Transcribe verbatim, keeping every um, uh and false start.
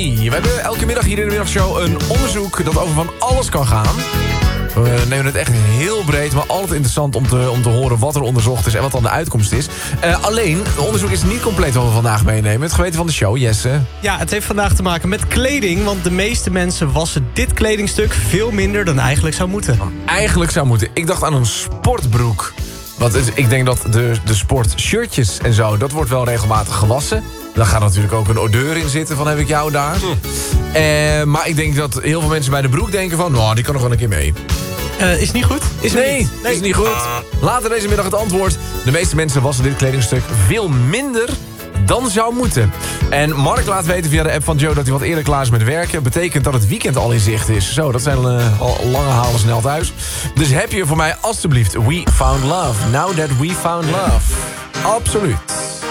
Hey, we hebben elke middag hier in de middagshow een onderzoek dat over van alles kan gaan. We nemen het echt heel breed, maar altijd interessant om te, om te horen wat er onderzocht is en wat dan de uitkomst is. Uh, alleen, het onderzoek is niet compleet wat we vandaag meenemen. Het geweten van de show, Jesse. Ja, het heeft vandaag te maken met kleding, want de meeste mensen wassen dit kledingstuk veel minder dan eigenlijk zou moeten. Eigenlijk zou moeten. Ik dacht aan een sportbroek. Want het, ik denk dat de, de sportshirtjes en zo, dat wordt wel regelmatig gewassen. Daar gaat natuurlijk ook een odeur in zitten van heb ik jou daar. Hm. Uh, maar ik denk dat heel veel mensen bij de broek denken van, nou, die kan nog wel een keer mee. Uh, is niet goed? Is nee, niet? nee, is niet goed. Later deze middag het antwoord. De meeste mensen wassen dit kledingstuk veel minder dan zou moeten. En Mark laat weten via de app van Joe dat hij wat eerder klaar is met werken. Betekent dat het weekend al in zicht is. Zo, dat zijn uh, al lange halen snel thuis. Dus heb je voor mij alstublieft We Found Love. Now that we found love. Absoluut.